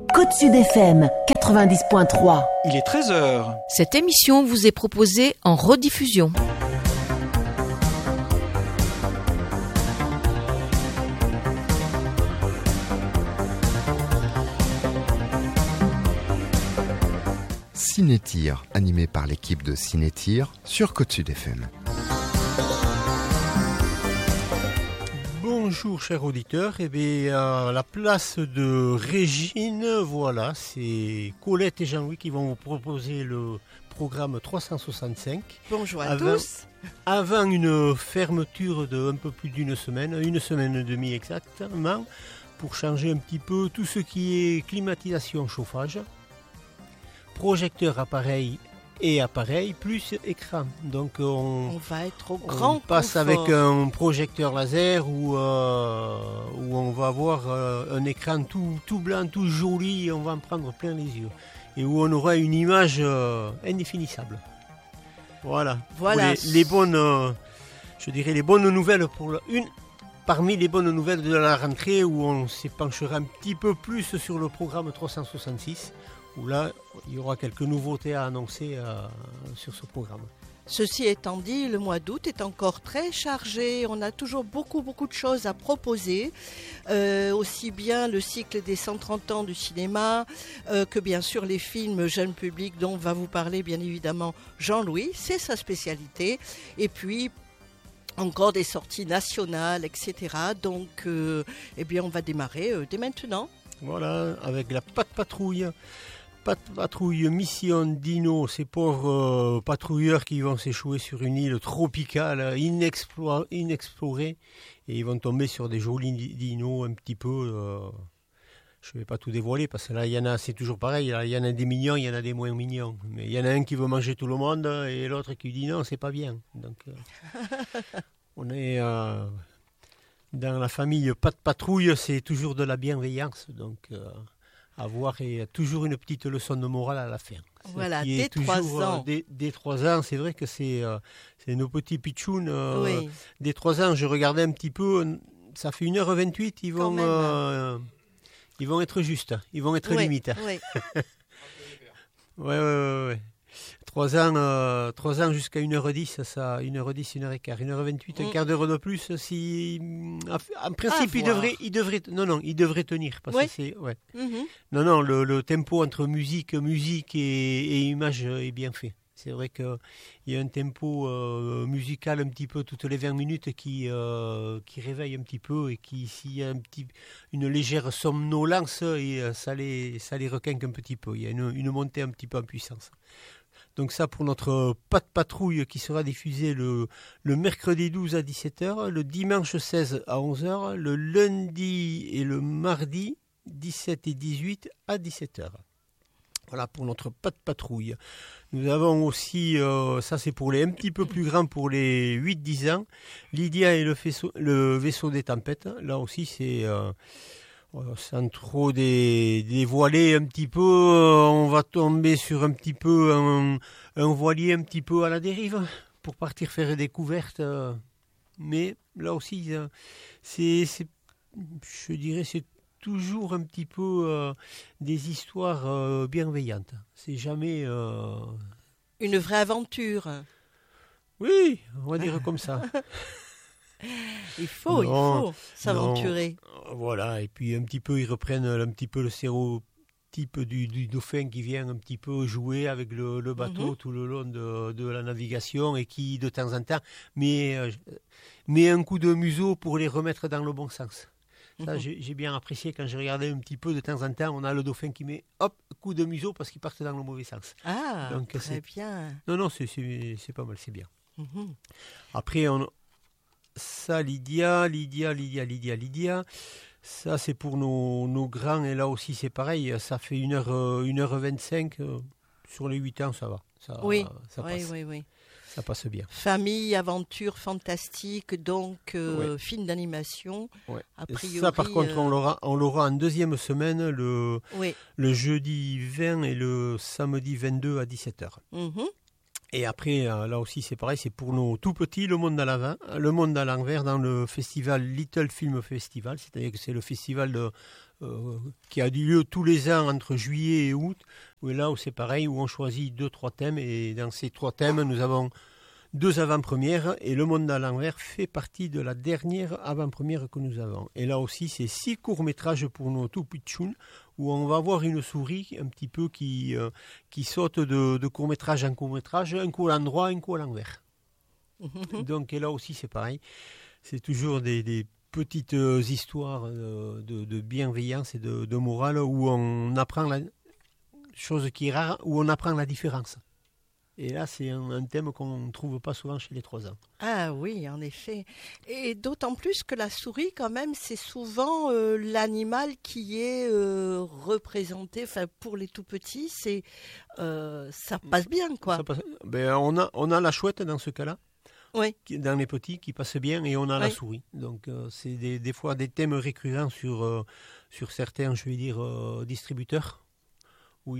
Côte Sud FM 90.3. Il est 13h. Cette émission vous est proposée en rediffusion. Cinétir, animé par l'équipe de Cinétir sur Côte Sud FM. Bonjour chers auditeurs, à la place de Régine, voilà, c'est Colette et Jean-Louis qui vont vous proposer le programme 365. Bonjour à tous. Avant une fermeture de un peu plus d'une semaine et demie exactement, pour changer un petit peu tout ce qui est climatisation, chauffage, projecteur appareil plus écran. Donc on va être au grand on passe confort. avec un projecteur laser où on va avoir un écran tout blanc, tout joli, et on va en prendre plein les yeux. Et où on aura une image indéfinissable. Voilà. Les bonnes, je dirais les bonnes nouvelles parmi les bonnes nouvelles de la rentrée, où on s'épanchera un petit peu plus sur le programme 366. Où là, il y aura quelques nouveautés à annoncer sur ce programme. Ceci étant dit, le mois d'août est encore très chargé. On a toujours beaucoup de choses à proposer. Aussi bien le cycle des 130 ans du cinéma que bien sûr les films jeunes publics dont va vous parler bien évidemment Jean-Louis. C'est sa spécialité. Et puis encore des sorties nationales, etc. Donc, on va démarrer dès maintenant. Voilà, avec la Patrouille Mission Dino, ces pauvres patrouilleurs qui vont s'échouer sur une île tropicale inexplorée, et ils vont tomber sur des jolis dinos un petit peu. Je ne vais pas tout dévoiler parce que là, il y en a, c'est toujours pareil. Il y en a des mignons, il y en a des moins mignons. Mais il y en a un qui veut manger tout le monde et l'autre qui dit non, c'est pas bien. Donc, on est dans la famille Patrouille, c'est toujours de la bienveillance. Donc, à voir, et toujours une petite leçon de morale à la fin. Voilà, dès 3 ans. Dès 3 ans, c'est vrai que c'est nos petits pitchouns. Oui. Dès 3 ans, je regardais un petit peu, ça fait 1h28, ils vont être justes, ils vont être limites. Oui. Ouais. 3 ans jusqu'à 1h10, ça, 1h10, 1h15, 1h28, un quart d'heure de plus. Si, en principe, il devrait tenir. Parce que c'est, ouais. Mm-hmm. Non, le tempo entre musique et image est bien fait. C'est vrai qu'il y a un tempo musical un petit peu toutes les 20 minutes qui réveille un petit peu, et s'il y a une légère somnolence, et ça les requinque un petit peu. Il y a une montée un petit peu en puissance. Donc ça pour notre Patrouille qui sera diffusé le mercredi 12 à 17h, le dimanche 16 à 11h, le lundi et le mardi 17 et 18 à 17h. Voilà pour notre Patrouille. Nous avons aussi, ça c'est pour les un petit peu plus grands, pour les 8-10 ans, Lydia et le vaisseau des tempêtes. Là aussi c'est... sans trop dévoiler un petit peu, on va tomber sur un petit peu un voilier un petit peu à la dérive pour partir faire des découvertes. Mais là aussi, je dirais, c'est toujours un petit peu des histoires bienveillantes. C'est jamais... Une vraie aventure. Oui, on va dire comme ça. Il faut s'aventurer. Non, voilà, et puis un petit peu, ils reprennent un petit peu le stéréotype du dauphin qui vient un petit peu jouer avec le bateau tout le long de la navigation, et qui, de temps en temps, met un coup de museau pour les remettre dans le bon sens. Ça, j'ai bien apprécié quand j'ai regardé un petit peu. De temps en temps, on a le dauphin qui met, coup de museau parce qu'il partent dans le mauvais sens. Ah, donc, très bien. Non, c'est pas mal, c'est bien. Après, ça, Lydia, ça c'est pour nos grands, et là aussi c'est pareil, ça fait 1h25, sur les 8 ans ça va, ça passe. Oui. Ça passe bien. Famille, aventure, fantastique, donc film d'animation, a priori. Ça par contre on l'aura en deuxième semaine, le jeudi 20 et le samedi 22 à 17h. Et après, là aussi, c'est pareil, c'est pour nos tout petits, le monde à l'envers dans le festival Little Film Festival, c'est-à-dire que c'est le festival qui a lieu tous les ans entre juillet et août, où là où c'est pareil, où on choisit 2-3 thèmes, et dans ces 3 thèmes, nous avons 2 avant-premières, et Le Monde à l'envers fait partie de la dernière avant-première que nous avons. Et là aussi, c'est 6 courts-métrages pour nos tout pitchouns, où on va voir une souris un petit peu qui saute de court-métrage en court-métrage, un coup à l'endroit, un coup à l'envers. Donc, et là aussi, c'est pareil. C'est toujours des petites histoires de bienveillance et de morale où on apprend la chose qui est rare, où on apprend la différence. Et là, c'est un thème qu'on ne trouve pas souvent chez les 3 ans. Ah oui, en effet. Et d'autant plus que la souris, quand même, c'est souvent l'animal qui est représenté. Enfin, pour les tout petits, ça passe bien, quoi. Ça passe, on a la chouette dans ce cas-là. Oui. Dans les petits qui passent bien, et on a la souris. Donc c'est des fois des thèmes récurrents sur certains, je vais dire, distributeurs, où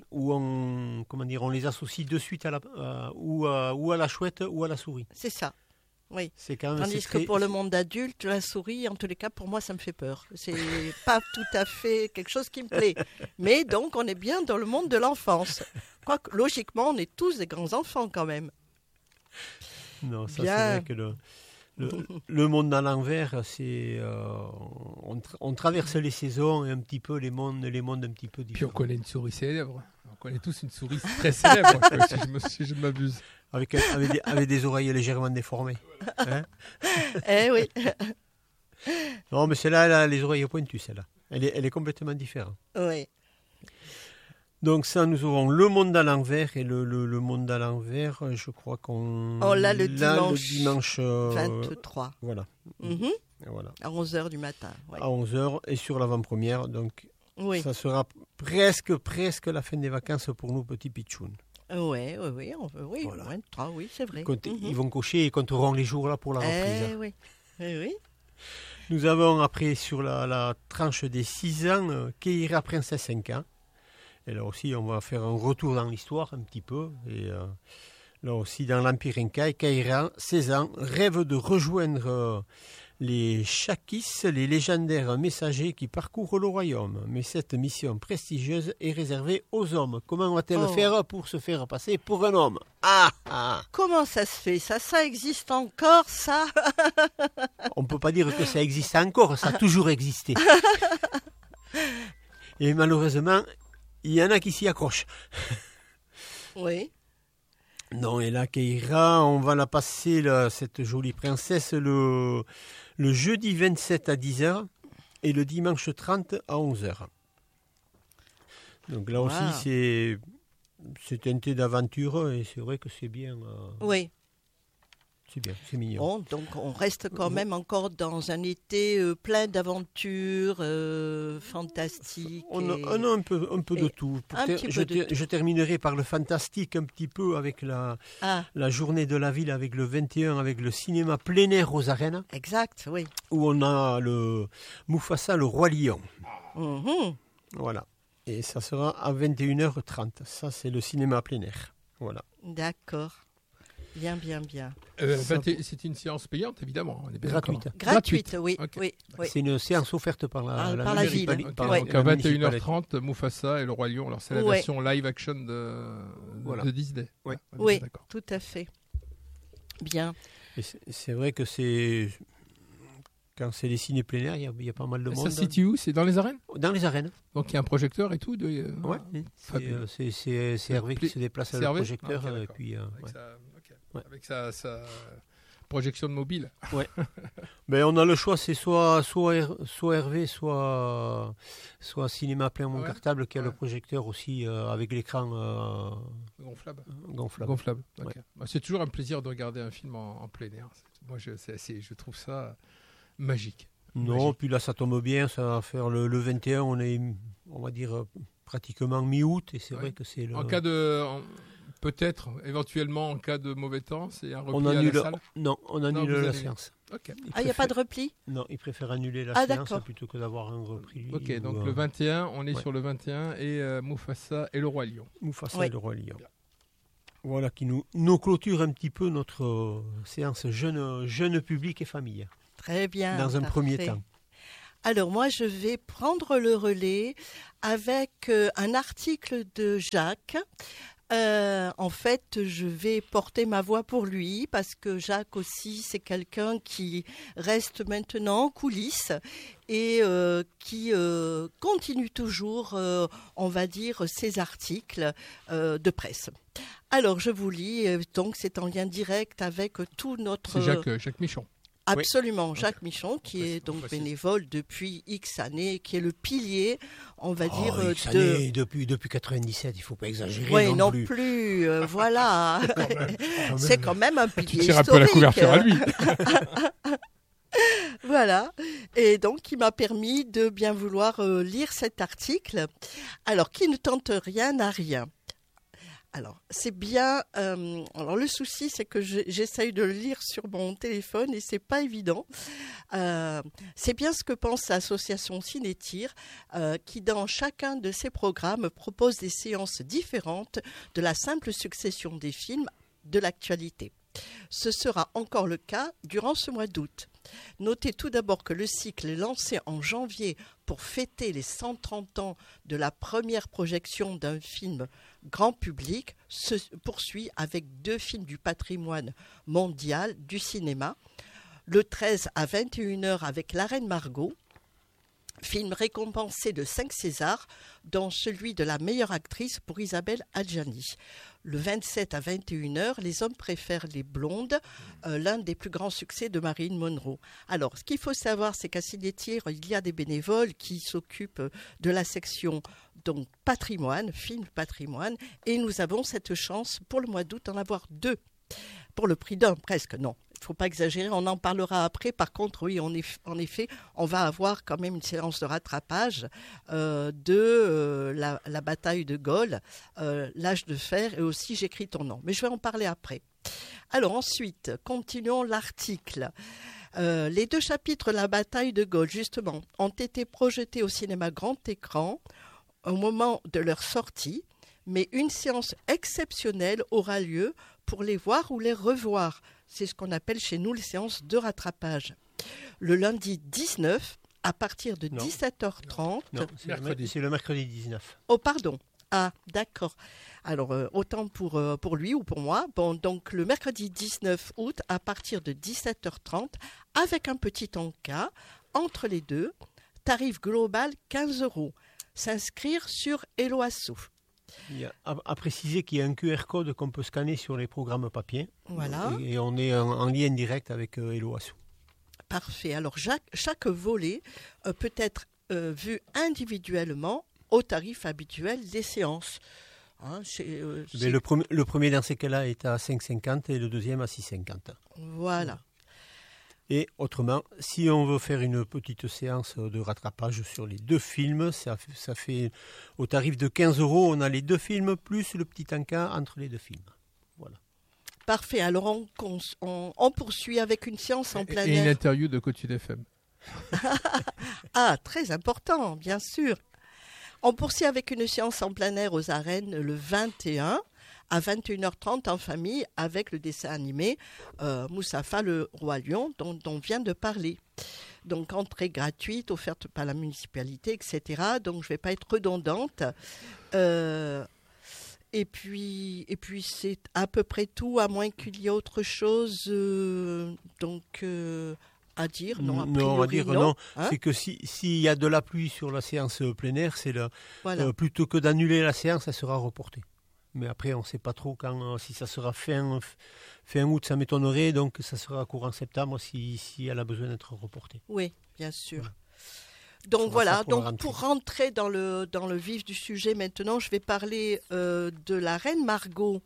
on les associe de suite ou à la chouette ou à la souris. C'est ça. Oui. C'est quand même, Tandis que pour le monde adulte, la souris, en tous les cas, pour moi, ça me fait peur. C'est pas tout à fait quelque chose qui me plaît. Mais donc, on est bien dans le monde de l'enfance. Quoique, logiquement, on est tous des grands enfants quand même. Non, ça c'est vrai que le monde à l'envers, c'est on traverse les saisons et un petit peu les mondes un petit peu différents. Puis on connaît une souris célèbre. On connaît tous une souris très célèbre, si je ne m'abuse. Avec des oreilles légèrement déformées. Hein? Oui. Non, mais celle-là, elle a les oreilles pointues, celle-là. Elle est complètement différente. Oui. Donc ça, nous aurons Le Monde à l'envers, et le Monde à l'envers, je crois qu'on l'a le dimanche 23. Voilà. Mm-hmm. Voilà. À 11h du matin. Ouais. À 11h, et sur l'avant-première, donc ça sera presque la fin des vacances pour nos petits pitchouns. Oui, Voilà. 23, oui, c'est vrai. Ils vont cocher et compteront les jours là pour la reprise. Oui. Nous avons après sur la tranche des 6 ans, Keira Princesse 5 ans. Et là aussi, on va faire un retour dans l'histoire un petit peu. Et là aussi, dans l'Empire Inca, Keira, 16 ans, rêve de rejoindre les Chakis, les légendaires messagers qui parcourent le royaume. Mais cette mission prestigieuse est réservée aux hommes. Comment va-t-elle faire pour se faire passer pour un homme? Comment ça se fait? Ça existe encore, ça? On ne peut pas dire que ça existe encore, ça a toujours existé. Et malheureusement, il y en a qui s'y accrochent. Oui. Non, et là, Keira, on va la passer, cette jolie princesse, le jeudi 27 à 10h et le dimanche 30 à 11h. Donc là aussi, c'est teinté d'aventure, et c'est vrai que c'est bien. Oui. C'est bien, c'est mignon. Bon, donc on reste quand même encore dans un été plein d'aventures fantastiques. On a un peu de tout. Je terminerai par le fantastique un petit peu avec la journée de la ville, avec le 21, avec le cinéma plein air aux arènes. Exact, oui. Où on a le Mufasa, le roi lion. Mm-hmm. Voilà. Et ça sera à 21h30. Ça, c'est le cinéma plein air. Voilà. D'accord. Bien. C'est une séance payante, évidemment. On est bien Gratuite, oui. Okay. Oui. C'est une séance offerte par la ville. Donc à 21h30, Mufasa et le Roi Lion. Alors c'est la version live action de Disney. Oui, tout à fait. Bien. Et c'est vrai que quand c'est les ciné plein air, il y a pas mal de monde. Ça se situe où? C'est dans les arènes? Dans les arènes. Donc il y a un projecteur et tout c'est Hervé qui se déplace avec le projecteur. Et puis, avec sa projection de mobile. Ouais. Ben, on a le choix, c'est soit Hervé, soit Cinéma plein mon cartable qui a le projecteur aussi avec l'écran gonflable. Okay. C'est toujours un plaisir de regarder un film en plein air. Moi, je trouve ça magique. Non, puis là ça tombe bien, ça va faire le 21, on est, on va dire, pratiquement mi-août, et c'est vrai que c'est le... En cas de... Peut-être, éventuellement, en cas de mauvais temps, c'est un repli à la salle? Non, on annule la séance. Okay. Il n'y a pas de repli? Non, il préfère annuler la séance plutôt que d'avoir un repli. Ok, donc le 21, on est sur le 21, et Mufasa et le Roi Lion. Mufasa et le Roi Lion. Voilà, qui nous clôture un petit peu notre séance jeune public et famille. Très bien. Dans un premier temps. Alors moi, je vais prendre le relais avec un article de Jacques. En fait, je vais porter ma voix pour lui parce que Jacques aussi, c'est quelqu'un qui reste maintenant en coulisses et qui continue toujours, on va dire, ses articles de presse. Alors, je vous lis, donc c'est en lien direct avec tout notre... C'est Jacques Michon. Absolument, Jacques Michon, qui est donc bénévole depuis X années, qui est le pilier, on va dire, X années, depuis 97, il ne faut pas exagérer. Oui, non plus, voilà. C'est quand même un pilier Tu tires un peu la couverture à lui. Voilà, et donc il m'a permis de bien vouloir lire cet article, alors qui ne tente rien à rien. Alors, c'est bien. Alors, le souci, c'est que j'essaye de le lire sur mon téléphone et c'est pas évident. C'est bien ce que pense l'association Cinétir, qui, dans chacun de ses programmes, propose des séances différentes de la simple succession des films de l'actualité. Ce sera encore le cas durant ce mois d'août. Notez tout d'abord que le cycle lancé en janvier pour fêter les 130 ans de la première projection d'un film grand public se poursuit avec 2 films du patrimoine mondial du cinéma. Le 13 à 21h avec La Reine Margot, film récompensé de 5 Césars, dont celui de la meilleure actrice pour Isabelle Adjani. Le 27 à 21h, Les hommes préfèrent les blondes, l'un des plus grands succès de Marilyn Monroe. Alors, ce qu'il faut savoir, c'est qu'à Cinétir, il y a des bénévoles qui s'occupent de la section donc patrimoine, film patrimoine, et nous avons cette chance pour le mois d'août d'en avoir 2. Pour le prix d'un, presque, non. Il ne faut pas exagérer, on en parlera après. Par contre, oui, en effet, on va avoir quand même une séance de rattrapage de la bataille de Gaulle, l'âge de fer et aussi J'écris ton nom. Mais je vais en parler après. Alors ensuite, continuons l'article. Les 2 chapitres de la bataille de Gaulle, justement, ont été projetés au cinéma grand écran au moment de leur sortie, mais une séance exceptionnelle aura lieu pour les voir ou les revoir. C'est ce qu'on appelle chez nous les séances de rattrapage. Le lundi 19, à partir de 17h30... Non, c'est le mercredi 19. Oh, pardon. Ah, d'accord. Alors, autant pour lui ou pour moi. Bon, donc, le mercredi 19 août, à partir de 17h30, avec un petit encas, entre les deux, tarif global 15 €. S'inscrire sur Eloasso. Il y a à préciser qu'il y a un QR code qu'on peut scanner sur les programmes papier. Voilà. Et on est en lien direct avec Eloasso. Parfait. Alors, chaque volet peut être vu individuellement au tarif habituel des séances. Hein, le premier dans ces cas-là est à 5,50 et le deuxième à 6,50. Voilà. Et autrement, si on veut faire une petite séance de rattrapage sur les 2 films, ça fait au tarif de 15 €, on a les 2 films plus le petit encas entre les 2 films. Voilà. Parfait. Alors on poursuit avec une séance en plein air. Et une interview de Coach FM. Ah, très important, bien sûr. On poursuit avec une séance en plein air aux arènes le 21 à 21h30 en famille avec le dessin animé Moustapha le Roi Lion dont on vient de parler. Donc entrée gratuite offerte par la municipalité, etc. Donc je ne vais pas être redondante. Et puis c'est à peu près tout, à moins qu'il y ait autre chose à dire. Non, à dire non. Hein, c'est que s'il y a de la pluie sur la séance plein air, voilà. Plutôt que d'annuler la séance, ça sera reporté. Mais après, on ne sait pas trop si ça sera fin août, ça m'étonnerait. Donc, ça sera courant septembre si elle a besoin d'être reportée. Oui, bien sûr. Ouais. Donc, voilà. Pour rentrer dans le vif du sujet maintenant, je vais parler de La Reine Margot,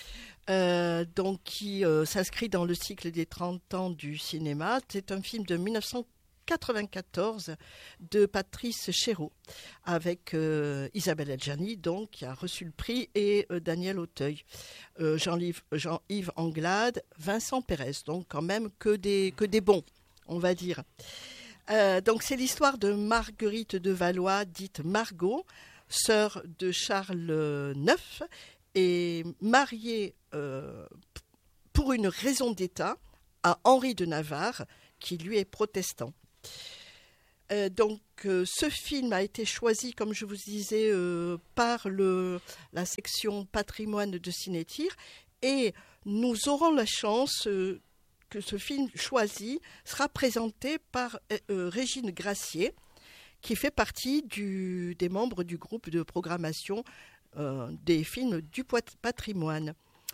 qui s'inscrit dans le cycle des 30 ans du cinéma. C'est un film de 1994 de Patrice Chéreau avec Isabelle Adjani qui a reçu le prix et Daniel Auteuil, Jean-Yves Anglade, Vincent Pérez, donc quand même que des bons, on va dire. Donc c'est l'histoire de Marguerite de Valois, dite Margot, sœur de Charles IX et mariée pour une raison d'État à Henri de Navarre, qui lui est protestant. Donc, ce film a été choisi, comme je vous disais, par la section patrimoine de Cinétir. Et nous aurons la chance que ce film choisi sera présenté par Régine Gracier, qui fait partie des membres du groupe de programmation des films du patrimoine.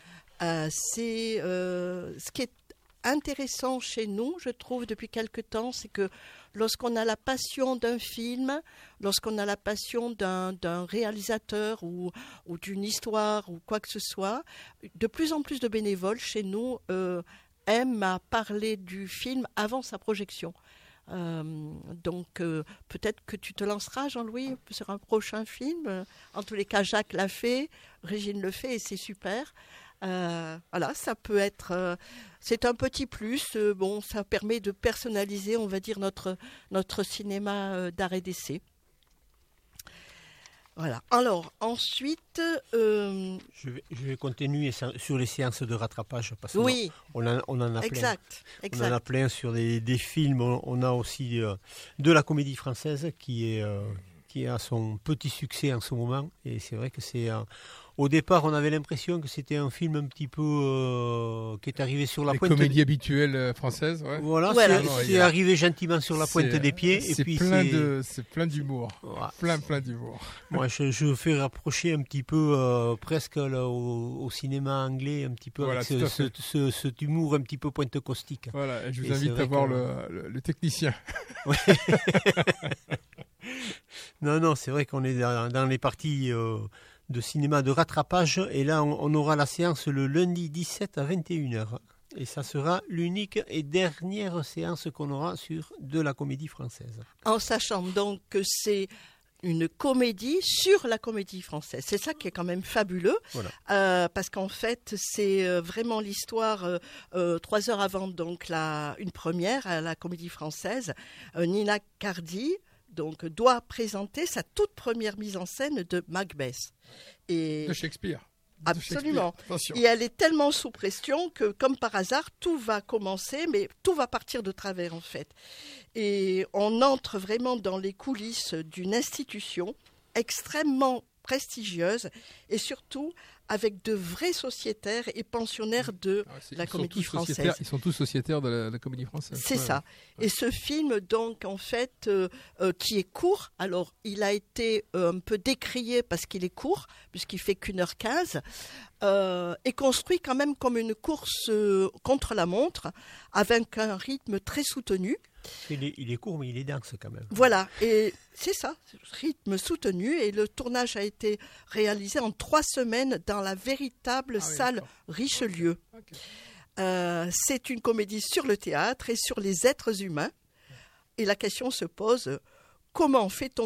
Ce qui est intéressant chez nous, je trouve, depuis quelque temps, c'est que lorsqu'on a la passion d'un film, lorsqu'on a la passion d'un réalisateur ou d'une histoire ou quoi que ce soit, de plus en plus de bénévoles chez nous aiment à parler du film avant sa projection. Donc peut-être que tu te lanceras, Jean-Louis, sur un prochain film. En tous les cas, Jacques l'a fait, Régine le fait et c'est super. Voilà, ça peut être, c'est un petit plus. Bon, ça permet de personnaliser, on va dire, notre cinéma d'art et d'essai. Voilà. Alors, ensuite... Je vais continuer sur les séances de rattrapage, parce qu'on oui, on en a exact, plein. exact. On en a plein sur des films. On a aussi de la comédie française qui a son petit succès en ce moment. Et c'est vrai que c'est... Au départ, on avait l'impression que c'était un film un petit peu qui est arrivé sur la pointe. Les comédies habituelles françaises, ouais. Voilà, Voilà. c'est arrivé gentiment sur la pointe des pieds. C'est plein d'humour. Ouais. Plein d'humour. Moi, je fais rapprocher un petit peu presque là, au cinéma anglais, un petit peu Voilà, avec cet humour un petit peu pointe caustique. Voilà, et je vous Et invite c'est à voir vrai le technicien. Ouais. Non, c'est vrai qu'on est dans les parties de cinéma de rattrapage. Et là, on aura la séance le lundi 17 à 21h. Et ça sera l'unique et dernière séance qu'on aura de la comédie française. En sachant donc que c'est une comédie sur la comédie française. C'est ça qui est quand même fabuleux, voilà. Parce qu'en fait, c'est vraiment l'histoire, 3 heures avant donc une première à la comédie française, Nina Cardi donc, doit présenter sa toute première mise en scène de Macbeth. De Shakespeare. Absolument. Et elle est tellement sous pression que, comme par hasard, tout va commencer, mais tout va partir de travers, en fait. Et on entre vraiment dans les coulisses d'une institution extrêmement prestigieuse et surtout avec de vrais sociétaires et pensionnaires de la comédie française. Ils sont tous sociétaires de la comédie française. C'est ça. Ouais. Et ce film, donc, en fait, qui est court, alors il a été un peu décrié parce qu'il est court, puisqu'il fait qu'1h15, est construit quand même comme une course contre la montre, avec un rythme très soutenu. Il est court, mais il est dense quand même. Voilà, et c'est ça, rythme soutenu. Et le tournage a été réalisé en 3 semaines dans la véritable salle Richelieu. Okay. C'est une comédie sur le théâtre et sur les êtres humains. Et la question se pose, comment fait-on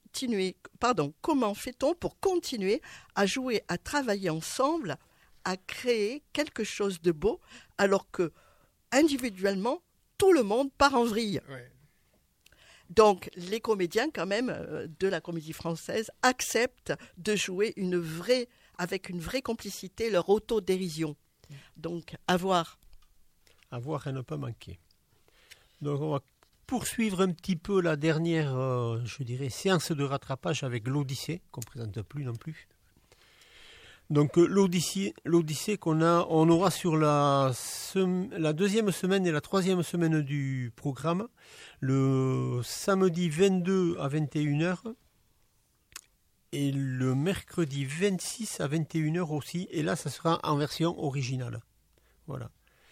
pour continuer à jouer, à travailler ensemble, à créer quelque chose de beau, alors que, individuellement, tout le monde part en vrille. Ouais. Donc, les comédiens, quand même, de la comédie française, acceptent de jouer avec une vraie complicité leur autodérision. Donc, à voir. À voir et ne pas manquer. Donc, on va poursuivre un petit peu la dernière, je dirais, séance de rattrapage avec l'Odyssée, qu'on ne présente plus non plus. Donc l'Odyssée on aura sur la deuxième semaine et la troisième semaine du programme, le samedi 22 à 21h et le mercredi 26 à 21h aussi, et là ça sera en version originale. Voilà.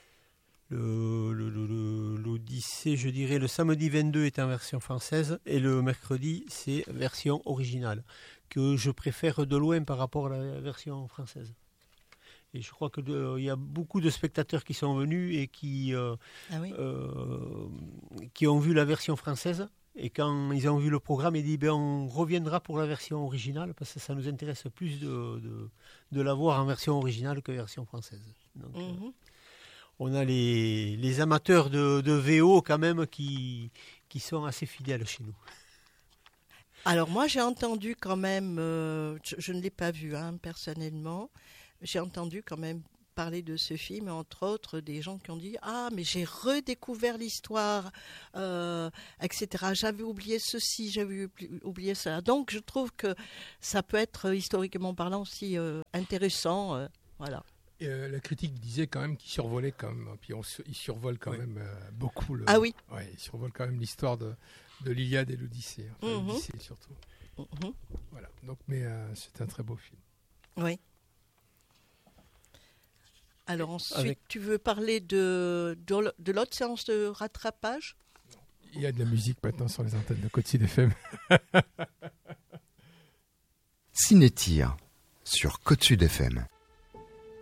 L'Odyssée, je dirais, le samedi 22 est en version française et le mercredi c'est version originale, que je préfère de loin par rapport à la version française. Et je crois qu'il y a beaucoup de spectateurs qui sont venus et qui ont vu la version française. Et quand ils ont vu le programme, ils disent on reviendra pour la version originale parce que ça nous intéresse plus de la voir en version originale que version française. Donc, on a les amateurs de VO quand même qui sont assez fidèles chez nous. Alors moi j'ai entendu quand même, je ne l'ai pas vu personnellement, j'ai entendu quand même parlé de ce film, et entre autres des gens qui ont dit « Ah, mais j'ai redécouvert l'histoire, etc. J'avais oublié ceci, j'avais oublié cela. » Donc, je trouve que ça peut être, historiquement parlant, aussi intéressant. Voilà. Et, la critique disait quand même qu'il survolait quand même, puis il survole quand même beaucoup. Ah oui. Ouais, il survole quand même l'histoire de l'Iliade et l'Odyssée. Enfin, l'Odyssée surtout. Voilà. Donc, mais c'est un très beau film. Oui. Alors ensuite, tu veux parler de l'autre séance de rattrapage ? Il y a de la musique maintenant sur les antennes de Côte-Sud FM. Cinétir sur Côte-Sud FM.